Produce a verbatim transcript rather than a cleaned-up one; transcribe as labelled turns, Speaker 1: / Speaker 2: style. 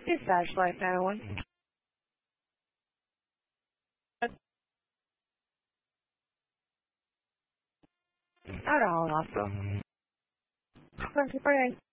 Speaker 1: It's flashlight that one. I don't know. Also. Thank you for